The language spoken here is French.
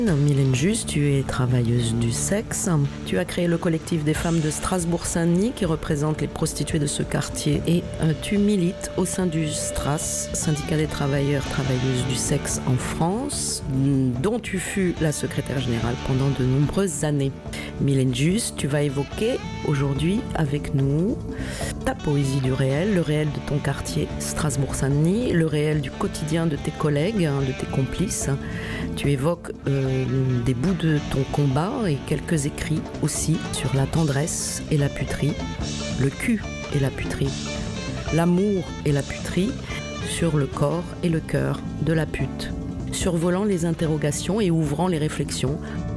Mylène Just, tu es travailleuse du sexe. Tu as créé le collectif des femmes de Strasbourg-Saint-Denis qui représente les prostituées de ce quartier et tu milites au sein du STRAS, syndicat des travailleurs travailleuses du sexe en France, dont tu fus la secrétaire générale pendant de nombreuses années. Mylène Just, tu vas évoquer aujourd'hui avec nous ta poésie du réel, le réel de ton quartier Strasbourg-Saint-Denis, le réel du quotidien de tes collègues, de tes complices. Tu évoques des bouts de ton combat et quelques écrits aussi sur la tendresse et la puterie, le cul et la puterie, l'amour et la puterie, sur le corps et le cœur de la pute, survolant les interrogations et ouvrant les réflexions